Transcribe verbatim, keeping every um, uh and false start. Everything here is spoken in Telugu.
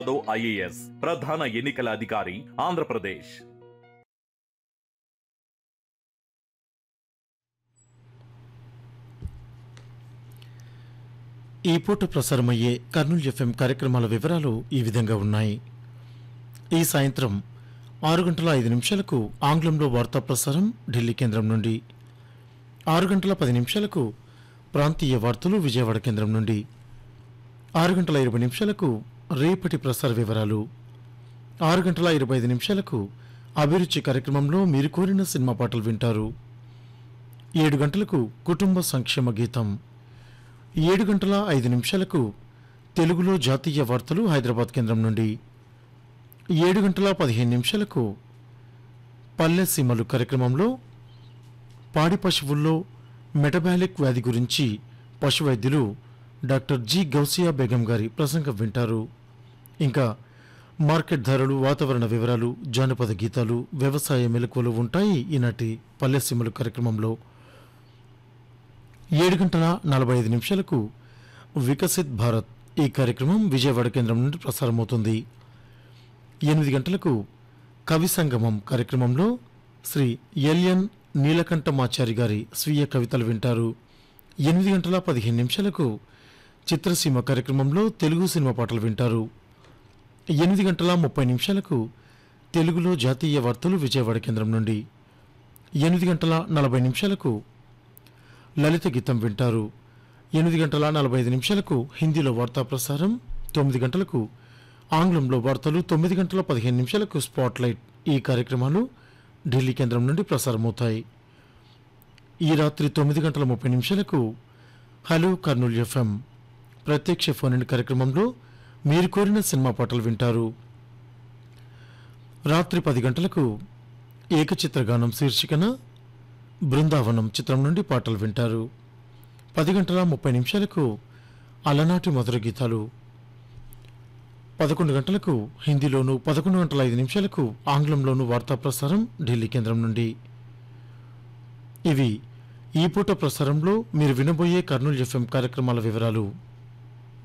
ఐఏఎస్ ప్రధాన ఎన్నికల అధికారి ఆంధ్రప్రదేశ్. ఈ పూట ప్రసారమయ్యే కర్నూలు ఎఫ్ఎం కార్యక్రమాల వివరాలు ఈ విధంగా ఉన్నాయి. ఈ సాయంత్రం ఆరు గంటల ఐదు నిమిషాలకు ఆంగ్లంలో వార్తా ప్రసారం ఢిల్లీ కేంద్రం నుండి, ఆరు గంటల పది నిమిషాలకు ప్రాంతీయ వార్తలు విజయవాడ కేంద్రం నుండి, ఆరు గంటల ఇరవై నిమిషాలకు రేపటి ప్రసార వివరాలు, ఆరు గంటల ఇరవై ఐదు నిమిషాలకు అభిరుచి కార్యక్రమంలో మీరు కోరిన సినిమా పాటలు వింటారు. ఏడు గంటలకు కుటుంబ సంక్షేమ గీతం, ఏడు గంటల ఐదు నిమిషాలకు తెలుగులో జాతీయ వార్తలు హైదరాబాద్ కేంద్రం నుండి, ఏడు గంటల పదిహేను నిమిషాలకు పల్లె సీమలు కార్యక్రమంలో పాడి పశువుల్లో మెటబాలిక్ వ్యాధి గురించి పశు వైద్యులు డాక్టర్ జి గౌసియా బేగం గారి ప్రసంగం వింటారు. ఇంకా మార్కెట్ ధరలు, వాతావరణ వివరాలు, జానపద గీతాలు, వ్యవసాయ మెలకువలు ఉంటాయి ఈనాటి పల్లె సీమలు కార్యక్రమంలో. ఏడు గంటల నలభై ఐదు నిమిషాలకు వికసిత్ భారత్ ఈ కార్యక్రమం విజయవాడ కేంద్రం నుండి ప్రసారమవుతుంది. ఎనిమిది గంటలకు కవి సంగమం కార్యక్రమంలో శ్రీ ఎల్ఎన్ నీలకంఠమాచారి గారి స్వీయ కవితలు వింటారు. ఎనిమిది గంటల పదిహేను నిమిషాలకు చిత్రసీమ కార్యక్రమంలో తెలుగు సినిమా పాటలు వింటారు. ఎనిమిది గంటల ముప్పై నిమిషాలకు తెలుగులో జాతీయ వార్తలు విజయవాడ కేంద్రం నుండి, ఎనిమిది గంటల నలభై నిమిషాలకు లలిత గీతం వింటారు. ఎనిమిది గంటల నలభై ఐదు నిమిషాలకు హిందీలో వార్తా ప్రసారం, తొమ్మిది గంటలకు ఆంగ్లంలో వార్తలు, తొమ్మిది గంటల పదిహేను నిమిషాలకు స్పాట్లైట్ ఈ కార్యక్రమాలు ఢిల్లీ కేంద్రం నుండి ప్రసారమవుతాయి. ఈ రాత్రి తొమ్మిది గంటల ముప్పై నిమిషాలకు హలో కర్నూలు ఎఫ్ఎం ప్రత్యక్ష ఫోన్ ఇన్ కార్యక్రమంలో మీరు కోరిన సినిమా పాటలు వింటారు. రాత్రి పది గంటలకు ఏకచిత్రగానం శీర్షికన బృందావనం చిత్రం నుండి పాటలు వింటారు. పది గంటల ముప్పై నిమిషాలకు అలనాటి మధుర గీతాలు, పదకొండు గంటలకు హిందీలోను, పదకొండు గంటల ఐదు నిమిషాలకు ఆంగ్లంలోను వార్తా ప్రసారం ఢిల్లీ కేంద్రం నుండి. ఇవి ఈ పూట ప్రసారంలో మీరు వినబోయే కర్నూలు ఎఫ్ఎం కార్యక్రమాల వివరాలు.